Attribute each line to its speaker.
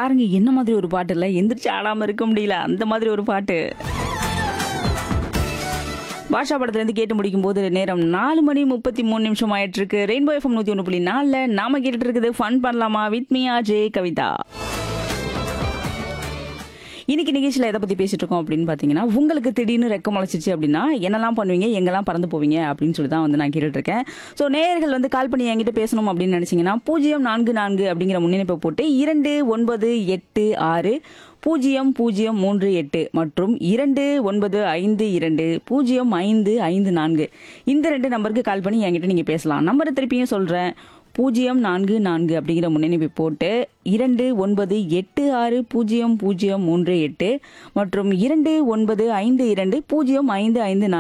Speaker 1: பாருங்க என்ன மாதிரி ஒரு பாட்டு இல்ல, எந்திரிச்சு ஆடாம இருக்க முடியல அந்த மாதிரி ஒரு பாட்டு. பாஷா படத்துல இருந்து கேட்டு முடிக்கும் போது நேரம் 4:33 ஆயிட்டு இருக்கு. ரெயின்போ எஃப்எம் 101.4 நாம கேட்டுட்டு இருக்குது ஃபன் பண்ணலாமா வித் மீ ஆர்ஜே கவிதா. இன்னைக்கு நிகழ்ச்சியில் எதை பற்றி பேசிட்டு இருக்கோம் அப்படின்னு பார்த்தீங்கன்னா, உங்களுக்கு திடீர்னு ரெக்க முளைச்சிச்சு அப்படின்னா என்னெல்லாம் பண்ணுவீங்க, எங்கெல்லாம் பறந்து போவீங்க அப்படின்னு சொல்லி தான் வந்து நான் கேட்டுட்டு இருக்கேன். ஸோ நேயர்கள் வந்து கால் பண்ணி என்கிட்ட பேசணும் அப்படின்னு நினச்சிங்கன்னா 044 அப்படிங்கிற முன்னிணைப்பை போட்டு 2986 0038 மற்றும் 2952055554 இந்த 2 நம்பருக்கு கால் பண்ணி என்கிட்ட நீங்கள் பேசலாம். நம்பரை திருப்பியும் சொல்கிறேன். 044 அப்படிங்கிற முன்னணிப்பை போட்டு 29860038 மற்றும் 2952055554